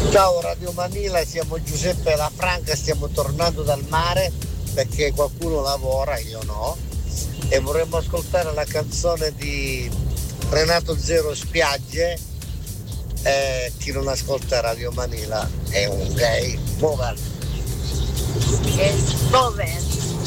Ciao Radio Manila, siamo Giuseppe Lafranca, stiamo tornando dal mare perché qualcuno lavora, io no, e vorremmo ascoltare la canzone di Renato Zero Spiagge. Chi non ascolta Radio Manila è un gay. Mover. Che dove?